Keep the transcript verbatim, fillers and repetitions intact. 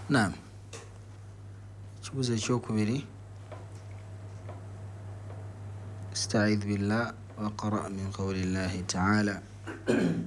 Naam. Ekibuuzo ekyokubiri. Ista'idh billah wa qra' min qawli llahi ta'ala